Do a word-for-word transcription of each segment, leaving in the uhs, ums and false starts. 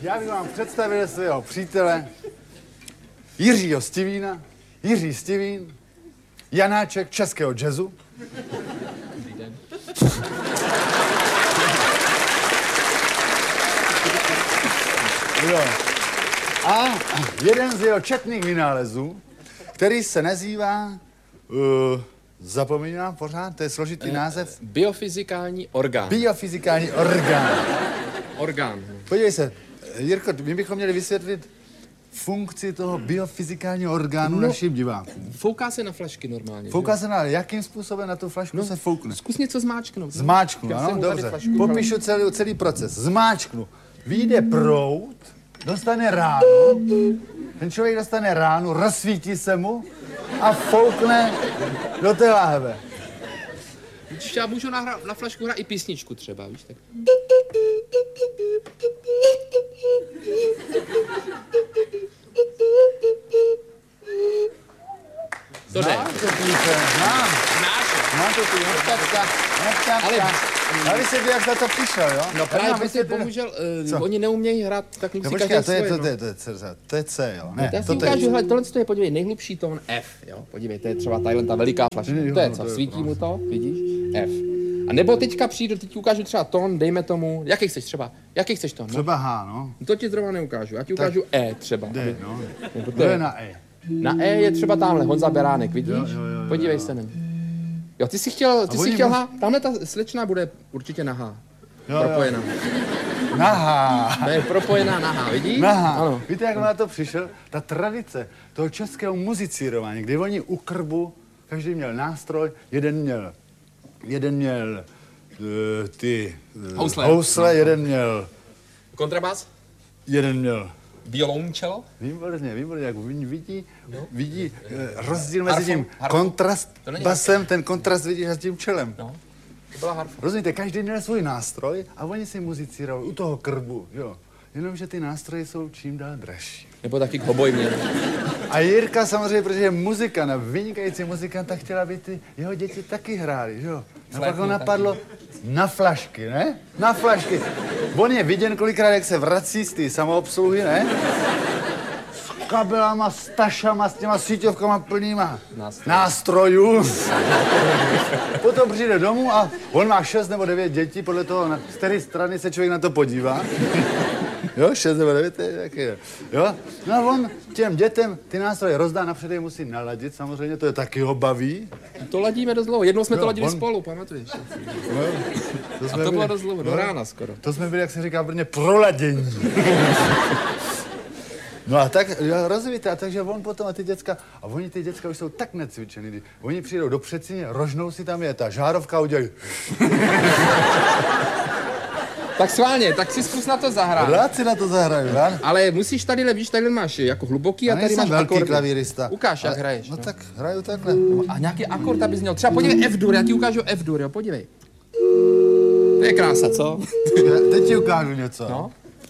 Já bych vám představil svého přítele Jiřího Stivína, Jiří Stivín, Janáček českého jazzu. Dobrý den. Jo. A jeden z jeho četných vynálezů, který se nazývá, uh, zapomínám pořád, to je složitý eh, název. Biofyzikální orgán. Biofyzikální orgán. Orgán. Podívej se, Jirko, my bychom měli vysvětlit funkci toho biofyzikálního orgánu no, našim divákům. Fouká se na flašky normálně. Fouká že? se na, jakým způsobem na tu flašku no, se foukne? Zkus něco zmáčknout. Zmáčknu, ano, dobře. Popíšu celý, celý proces. Zmáčknu. Vyjde proud, dostane ránu, ten člověk dostane ránu, rozsvítí se mu a foukne do té láhve. Víš, já můžu na, na flašku hrát i písničku třeba, víš, tak. To jde. Znám to píše, znám. Znáš? Znám to píše, neptačka, neptačka. Ale... Já vysvětlím, jak jsi to přišel, jo? No právě prostě bohužel, uh, oni neumějí hrát, tak musí no, každý to svoje, je, to, no. to, je, to, je, to, je, to je C, jo? Ne, já to si ukážu, hele, tohle je, podívej, nejhlubší tón F, jo? Podívej, to je třeba tadyhle ta veliká flaška. To je co, svítí mu to, vidíš? F. A nebo teďka přijdu, teď ti ukážu třeba tón, dejme tomu, jaký chceš třeba, jaký chceš tón, no? Třeba H, no. To ti zrovna neukážu, já ti ukážu tak E třeba. D, no. Nebo to je na E. Na E je třeba tamhle, Honza Beránek, vidíš? Jo, jo, jo, podívej jo. se na ní. Jo, ty jsi chtěl, ty jsi chtěl H, tamhle ta slečna bude určitě na H. Jo, propojená. Jo. Na H. To je propojená na H, vidíš? Na H. Ano. Víte, jak na to přišel? Ta tradice toho českého muzicírování, kdy oni u krbu, každý měl nástroj, jeden měl, jeden měl uh, ty uh, housle, housle no. Jeden měl kontrabas, jeden měl violoncello. Výborně, výborně, jak vidí, no. vidí uh, rozdíl mezi harfou, tím harfou. kontrast basem, ten kontrast vidíš a s tím čelem. No. To byla harfa. Rozumíte, každý měl svůj nástroj a oni si muzicírovali u toho krbu, jo. Jenomže ty nástroje jsou čím dál dražší. Nebo taky hoboj měl. A Jirka samozřejmě, protože je muzikant, vynikající muzikant, tak chtěla, aby ty jeho děti taky hráli, že jo. A pak ho napadlo na flašky, ne? Na flašky. On je viděn kolikrát, jak se vrací z té samoobsluhy, ne? S kabelama, s tašama, s těma síťovkama plnýma nástrojů. nástrojů. Potom přijde domů a on má šest nebo devět dětí, podle toho, na které strany se člověk na to podívá. Jo, šest nebo devět, to je taky, jo. No a on těm dětem ty nástroje rozdá, napřed je musí naladit, samozřejmě, to je taky ho baví. To ladíme dost dlouho, jednou jsme jo, to ladili on... spolu, pamatuješ? No, to a to bylo dost dlouho, do rána skoro. To jsme byli, jak se říká v Brně, proladění. No a tak, rozumíte, a takže on potom a ty děcka, a oni ty děcka už jsou tak necvičený, oni přijdou do předsíně, rožnou si tam je ta žárovka a udělají. Tak sválně, tak si zkus na to zahrát. Rád si na to zahraju, rád. Ale musíš tady, víš, tady máš jako hluboký a tady máš akordy. Klavírista. Ukáž, jak ale, hraješ. No, no tak hraju takhle. A nějaký akord, abys měl. Třeba podívej F-dur, já ti ukážu F-dur, jo, podívej. To je krása, co? Já teď ti ukážu něco. No.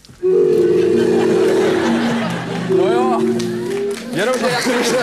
No jo. Jenom, že jak když...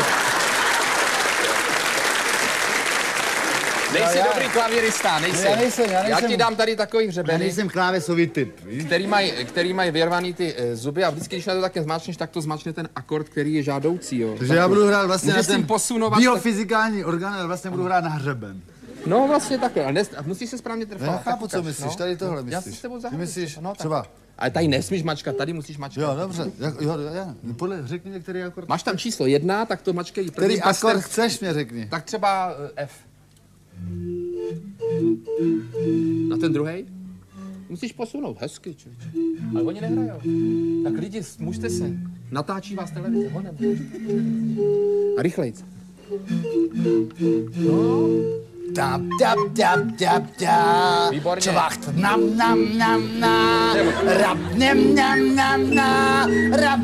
Nejsi já, já, dobrý klavírista, nejsi. Já nejsem, já nejsem. Já ti dám tady takový Já hřebeny. nejsem klávesový typ, víš? Který mají který maj vyrvaný ty e, zuby a vždycky, když na to také zmáčneš, tak to zmáčne ten akord, který je žádoucí, jo. Takže já budu hrát vlastně můžeš na ten posunovat biofyzikální orgán, ale vlastně budu hrát na hřeben. No vlastně takhle, ale nes, musíš se správně trefovat. Já chápu, co myslíš, no? tady tohle myslíš. Já si s tebou zahraju. Ty myslíš no, třeba... Ale tady nesmíš mačkat, tady musíš mačkat. Jo, dobře, jak, jo, já, podle, řekni mi, který akord. Máš tam číslo jedna, tak to mačkej. Který akord chceš, mě řekni. Tak třeba uh, F. Na ten druhej? Musíš posunout, hezky, člověče. Ale oni nehrajou. Tak lidi, mužte se. Natáčí vás televize, honem. A rychlejc. No. Tap, tap, tap, tap, tap. Výborně. Čvacht, nam, nam, nam, na. Rap, nem, nam, nam, na. Rap.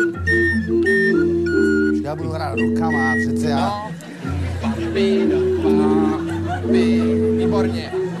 Já budu hrát rukama, přece já. No. Papi, papi. Výborně.